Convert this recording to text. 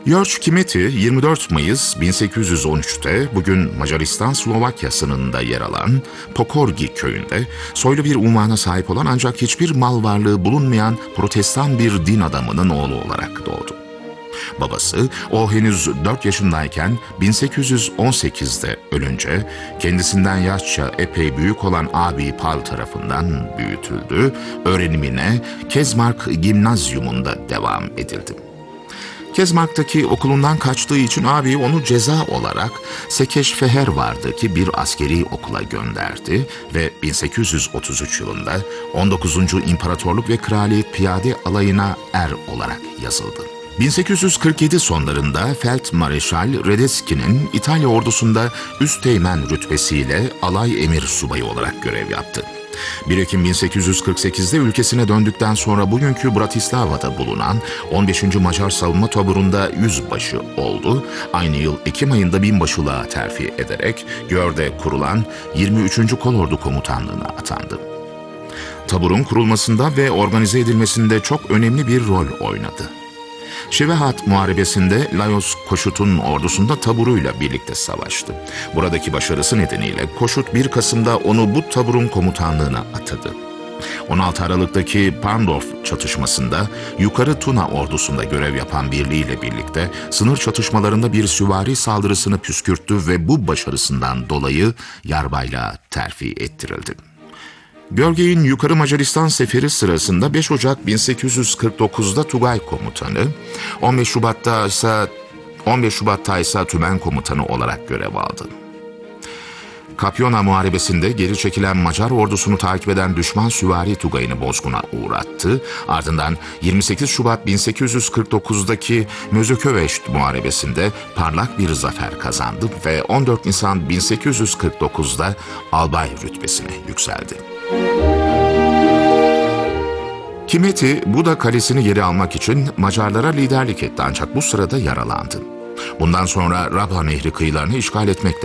George Kimeti 24 Mayıs 1813'te bugün Macaristan-Slovakya sınırında yer alan Pokorgi köyünde soylu bir unvana sahip olan ancak hiçbir mal varlığı bulunmayan protestan bir din adamının oğlu olarak doğdu. Babası o henüz 4 yaşındayken 1818'de ölünce kendisinden yaşça epey büyük olan abi Paul tarafından büyütüldü, öğrenimine Kezmark Gimnazyumunda devam edildi. Kezmark'taki okulundan kaçtığı için abi onu ceza olarak Sekeşfehervar'daki bir askeri okula gönderdi ve 1833 yılında 19. İmparatorluk ve Kraliyet Piyade Alayı'na olarak yazıldı. 1847 sonlarında Feldmareşal Radetzky'nin İtalya ordusunda üsteğmen rütbesiyle alay emir subayı olarak görev yaptı. 1 Ekim 1848'de ülkesine döndükten sonra bugünkü Bratislava'da bulunan 15. Macar Savunma Taburu'nda yüzbaşı oldu. Aynı yıl Ekim ayında binbaşılığa terfi ederek Győr'de kurulan 23. Kolordu Komutanlığı'na atandı. Taburun kurulmasında ve organize edilmesinde çok önemli bir rol oynadı. Şivehat Muharebesi'nde Lajos Kossuth'un ordusunda taburuyla birlikte savaştı. Buradaki başarısı nedeniyle Kossuth 1 Kasım'da onu bu taburun komutanlığına atadı. 16 Aralık'taki Pandorf çatışmasında Yukarı Tuna ordusunda görev yapan birliğiyle birlikte sınır çatışmalarında bir süvari saldırısını püskürttü ve bu başarısından dolayı yarbayla terfi ettirildi. Görgey'in Yukarı Macaristan seferi sırasında 5 Ocak 1849'da Tugay komutanı, 15 Şubat'ta ise tümen komutanı olarak görev aldı. Kapyona Muharebesi'nde geri çekilen Macar ordusunu takip eden düşman süvari Tugay'ını bozguna uğrattı. Ardından 28 Şubat 1849'daki Mözököveşt Muharebesi'nde parlak bir zafer kazandı ve 14 Nisan 1849'da albay rütbesine yükseldi. Kimeti, Buda Kalesi'ni geri almak için Macarlara liderlik etti ancak bu sırada yaralandı. Bundan sonra Rabha Nehri kıyılarını işgal etmekle